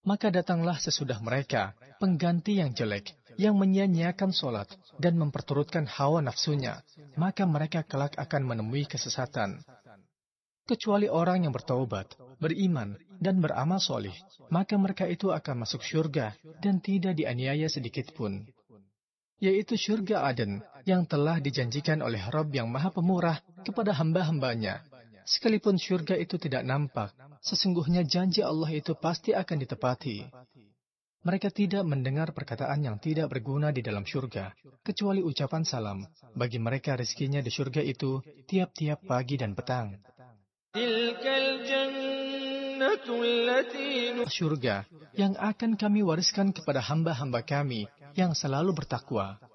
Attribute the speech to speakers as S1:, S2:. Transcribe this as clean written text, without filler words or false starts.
S1: Maka datanglah sesudah mereka pengganti yang jelek, yang menyia-nyiakan sholat dan memperturutkan hawa nafsunya, maka mereka kelak akan menemui kesesatan. Kecuali orang yang bertaubat, beriman, dan beramal solih, maka mereka itu akan masuk syurga dan tidak dianiaya sedikit pun. Yaitu syurga Aden yang telah dijanjikan oleh Rabb yang Maha Pemurah kepada hamba-hambanya. Sekalipun syurga itu tidak nampak, sesungguhnya janji Allah itu pasti akan ditepati. Mereka tidak mendengar perkataan yang tidak berguna di dalam syurga, kecuali ucapan salam. Bagi mereka rezekinya di syurga itu tiap-tiap pagi dan petang. Syurga yang akan kami wariskan kepada hamba-hamba kami yang selalu bertakwa.